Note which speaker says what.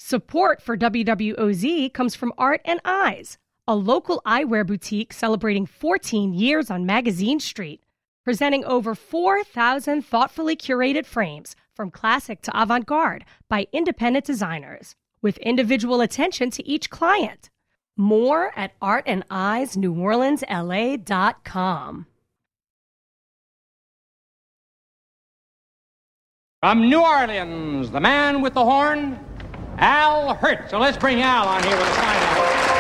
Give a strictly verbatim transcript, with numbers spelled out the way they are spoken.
Speaker 1: Support for W W O Z comes from Art and Eyes, a local eyewear boutique celebrating fourteen years on Magazine Street, presenting over four thousand thoughtfully curated frames from classic to avant-garde by independent designers, with individual attention to each client. More at art and eyes new orleans l a dot com.
Speaker 2: From New Orleans, the man with the horn, Al Hirt. So let's bring Al on here with a sign.